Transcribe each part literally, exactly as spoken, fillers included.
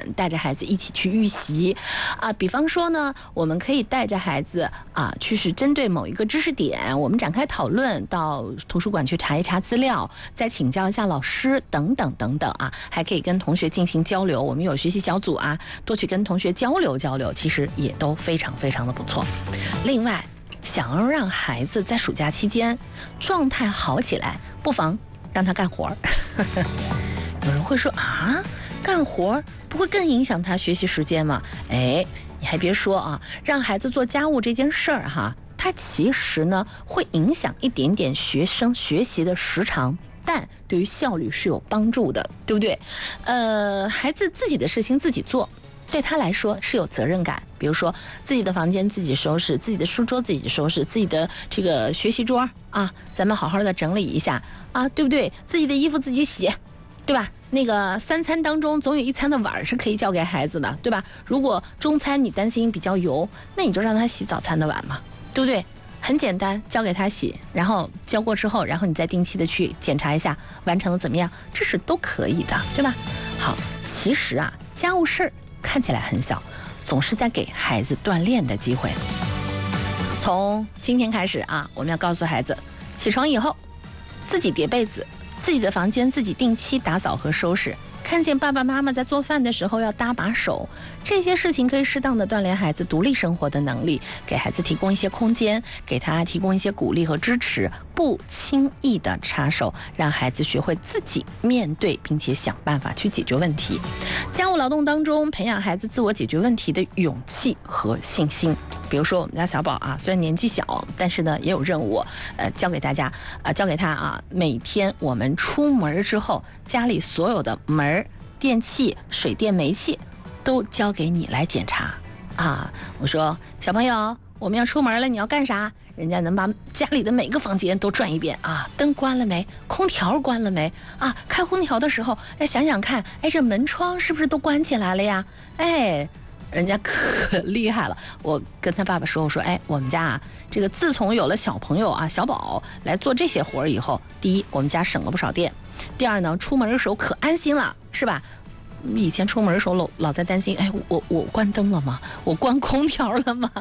本，带着孩子一起去预习啊。比方说呢，我们可以带着孩子啊，去是针对某一个知识点，我们展开讨论，到图书馆去查一查资料，再请教一下老师等等等等啊，还可以跟同学进行交流。我们有学习小组啊，多去跟同学交流交流，其实也都非常非常的不错。另外，想要让孩子在暑假期间状态好起来，不妨让他干活儿。有人会说啊，干活不会更影响他学习时间吗？哎，你还别说啊，让孩子做家务这件事儿哈，它其实呢会影响一点点学生学习的时长，但对于效率是有帮助的，对不对？呃，孩子自己的事情自己做，对他来说是有责任感。比如说自己的房间自己收拾，自己的书桌自己收拾，自己的这个学习桌啊，咱们好好的整理一下啊，对不对？自己的衣服自己洗，对吧？那个三餐当中总有一餐的碗是可以交给孩子的，对吧？如果中餐你担心比较油，那你就让他洗早餐的碗嘛，对不对？很简单，交给他洗，然后交过之后，然后你再定期的去检查一下完成的怎么样，这是都可以的，对吧？好，其实啊，家务事儿看起来很小，总是在给孩子锻炼的机会。从今天开始啊，我们要告诉孩子，起床以后自己叠被子，自己的房间自己定期打扫和收拾，看见爸爸妈妈在做饭的时候要搭把手，这些事情可以适当的锻炼孩子独立生活的能力，给孩子提供一些空间，给他提供一些鼓励和支持，不轻易的插手，让孩子学会自己面对并且想办法去解决问题。家务劳动当中培养孩子自我解决问题的勇气和信心。比如说我们家小宝啊，虽然年纪小，但是呢也有任务，呃，交给大家，呃，交给他啊。每天我们出门之后，家里所有的门、电器、水电、煤气，都交给你来检查啊。我说小朋友，我们要出门了，你要干啥？人家能把家里的每个房间都转一遍啊，灯关了没？空调关了没？啊，开空调的时候，哎，想想看，哎，这门窗是不是都关起来了呀？哎。人家可厉害了，我跟他爸爸说，我说，哎，我们家啊，这个自从有了小朋友啊，小宝来做这些活儿以后，第一，我们家省了不少电；第二呢，出门的时候可安心了，是吧？以前出门的时候老老在担心，哎，我我关灯了吗？我关空调了吗？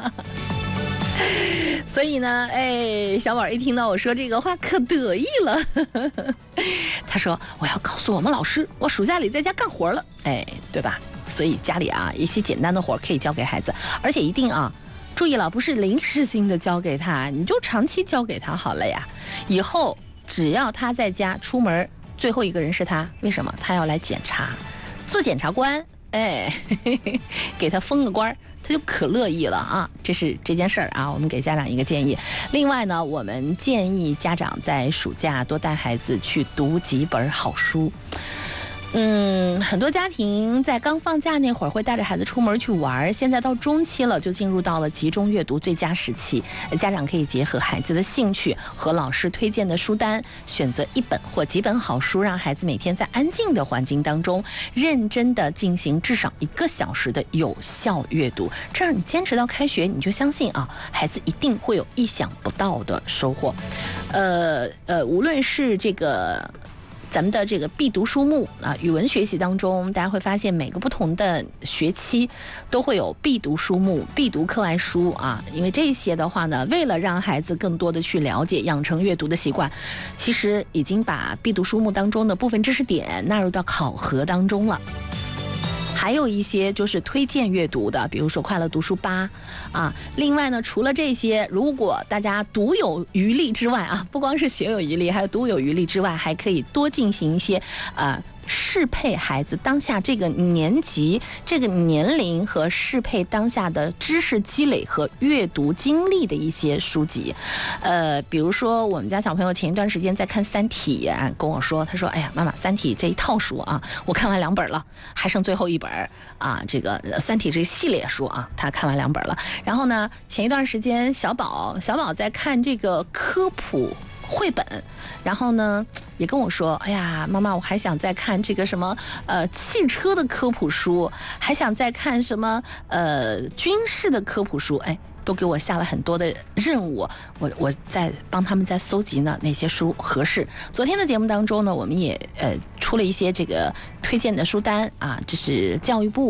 所以呢，哎，小宝一听到我说这个话，可得意了。他说：“我要告诉我们老师，我暑假里在家干活了。”哎，对吧？所以家里啊，一些简单的活可以交给孩子，而且一定啊，注意了，不是临时性的交给他，你就长期交给他好了呀。以后只要他在家出门，最后一个人是他，为什么？他要来检查，做检察官。哎，嘿嘿，给他封个官，他就可乐意了啊！这是这件事儿啊，我们给家长一个建议。另外呢，我们建议家长在暑假多带孩子去读几本好书。嗯，很多家庭在刚放假那会儿会带着孩子出门去玩，现在到中期了，就进入到了集中阅读最佳时期。家长可以结合孩子的兴趣和老师推荐的书单，选择一本或几本好书，让孩子每天在安静的环境当中，认真的进行至少一个小时的有效阅读。这样你坚持到开学，你就相信啊，孩子一定会有意想不到的收获。呃呃，无论是这个。咱们的这个必读书目啊，语文学习当中，大家会发现每个不同的学期都会有必读书目、必读课外书啊。因为这些的话呢，为了让孩子更多的去了解、养成阅读的习惯，其实已经把必读书目当中的部分知识点纳入到考核当中了。还有一些就是推荐阅读的，比如说快乐读书吧啊。另外呢，除了这些，如果大家独有余力之外啊，不光是学有余力，还有独有余力之外，还可以多进行一些呃适配孩子当下这个年级、这个年龄和适配当下的知识积累和阅读经历的一些书籍。呃，比如说我们家小朋友前一段时间在看《三体》啊，跟我说，他说：“哎呀，妈妈，《三体》这一套书啊，我看完两本了，还剩最后一本啊，这个《三体》这系列书啊，他看完两本了。然后呢，前一段时间小宝小宝在看这个科普绘本，然后呢也跟我说，哎呀妈妈，我还想再看这个什么呃汽车的科普书，还想再看什么呃军事的科普书，哎，都给我下了很多的任务，我我在帮他们在搜集呢哪些书合适。昨天的节目当中呢，我们也呃出了一些这个推荐的书单啊，这是教育部